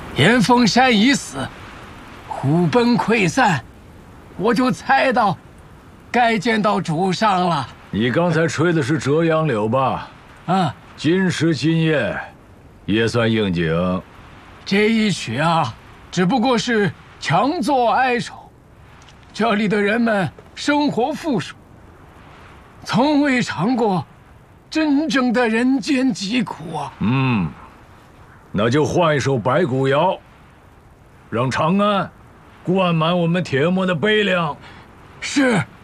燕峰山已死，虎贲溃散，我就猜到该见到主上了。 你刚才吹的是折杨柳吧？ 啊， 今时今夜，也算应景。 这一曲啊，只不过是强作哀愁。这里的人们生活富庶，从未尝过真正的人间疾苦啊。 那就换一首白骨谣，让长安灌满我们铁木的悲凉。 是。